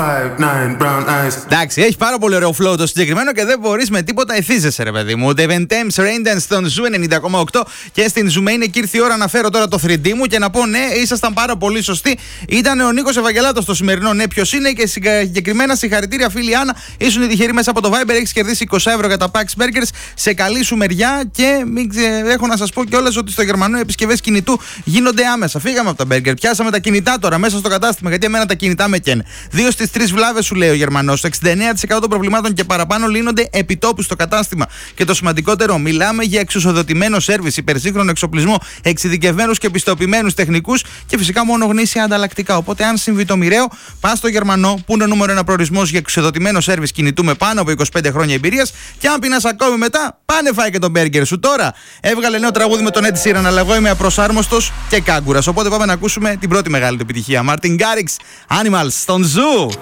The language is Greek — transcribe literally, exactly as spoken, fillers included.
Εντάξει, έχει πάρα πολύ ωραίο flow το συγκεκριμένο και δεν μπορείς με τίποτα εθίζεσαι, ρε παιδί μου. The Ventem's Raindance στον Ζου ενενήντα κόμμα οκτώ και στην Ζουμέ είναι και ήρθε η ώρα να φέρω τώρα το θρι ντι μου και να πω ναι, ήσασταν πάρα πολύ σωστοί. Ήταν ο Νίκος Ευαγγελάτος το σημερινό ναι, ποιος είναι και συγκεκριμένα συγχαρητήρια φίλη Άννα. Ήσουν τυχερή μέσα από το Viber, έχεις κερδίσει είκοσι ευρώ για τα Pax Burgers σε καλή σου μεριά και μην ξε... έχω να σας πω κιόλας ότι στο Γερμανό οι επισκευές κινητού γίνονται άμεσα. Φύγαμε από τα burger, πιάσαμε τα κινητά τώρα μέσα στο κατάστημα γιατί εμένα τα κινητά με καίνε. Δύο στις τρεις βλάβες σου λέει ο Γερμανός. Το εξήντα εννέα τοις εκατό των προβλημάτων και παραπάνω λύνονται επιτόπου στο κατάστημα. Και το σημαντικότερο, μιλάμε για εξουσιοδοτημένο σέρβις, υπερσύγχρονο εξοπλισμό, εξειδικευμένους και πιστοποιημένους τεχνικούς και φυσικά μόνο γνήσια ανταλλακτικά. Οπότε, αν συμβεί το μοιραίο, πας στο Γερμανό που είναι ο νούμερο ένα προορισμός για εξουσιοδοτημένο σέρβις κινητού με πάνω από είκοσι πέντε χρόνια εμπειρίας. Και αν πεινάς ακόμη μετά, πάνε φάει και τον μπέργκερ σου. Τώρα έβγαλε νέο τραγούδι με τον Ed Sheeran, αλλά εγώ είμαι απροσάρμοστος και κάγκουρας. Οπότε πάμε να ακούσουμε την πρώτη μεγάλη του επιτυχία. Martin Garrix, Animals στον Ζου.